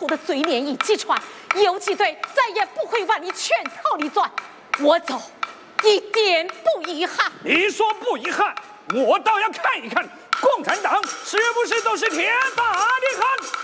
后的罪孽一击穿，游击队再也不会往你圈套里钻。我走，一点不遗憾。 你说不遗憾，我倒要看一看共产党是不是都是铁打的汉。